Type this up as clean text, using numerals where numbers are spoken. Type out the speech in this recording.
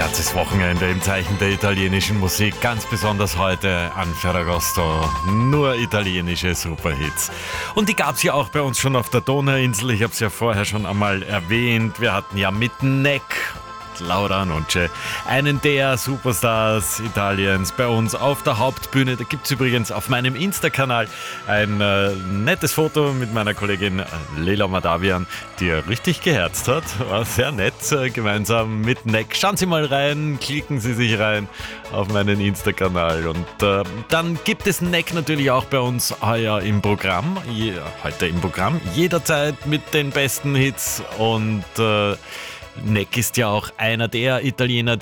ganzes Wochenende im Zeichen der italienischen Musik, ganz besonders heute an Ferragosto. Nur italienische Superhits. Und die gab es ja auch bei uns schon auf der Donauinsel. Ich habe es ja vorher schon einmal erwähnt. Wir hatten ja mit Neck, Laura Noce, einen der Superstars Italiens bei uns auf der Hauptbühne. Da gibt es übrigens auf meinem Insta-Kanal ein nettes Foto mit meiner Kollegin Lela Madavian, die er richtig geherzt hat. War sehr nett, gemeinsam mit Neck. Schauen Sie mal rein, klicken Sie sich rein auf meinen Insta-Kanal. Und dann gibt es Neck natürlich auch bei uns heuer im Programm. Heute im Programm, jederzeit mit den besten Hits. Und Neck ist ja auch einer der Italiener,